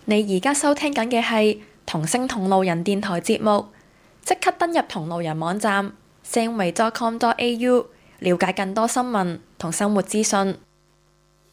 你而家收聽緊嘅係同聲同路人電台節目，即刻登入同路人網站 samway.com.au， 了解更多新聞同生活資訊。